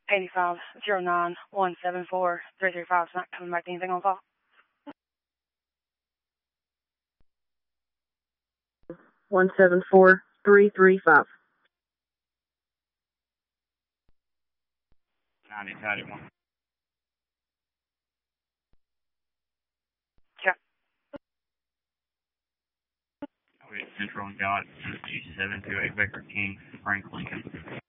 8509174335. It's not coming back to anything on file. 174335. 9091. Check. We at Central and got G728 Baker King, Frank Lincoln.